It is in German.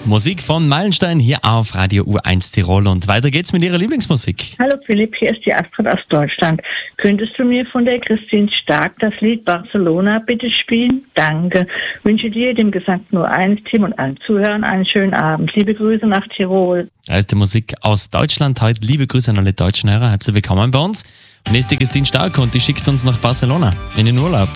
Musik von Meilenstein hier auf Radio U1 Tirol. Und weiter geht's mit Ihrer Lieblingsmusik. Hallo Philipp, hier ist die Astrid aus Deutschland. Könntest du mir von der Christine Stark das Lied Barcelona bitte spielen? Danke. Wünsche dir, dem gesamten U1-Team und allen Zuhörern einen schönen Abend. Liebe Grüße nach Tirol. Da ist die Musik aus Deutschland heute. Liebe Grüße an alle deutschen Hörer. Herzlich willkommen bei uns. Und nächste Christine Stark und die schickt uns nach Barcelona in den Urlaub.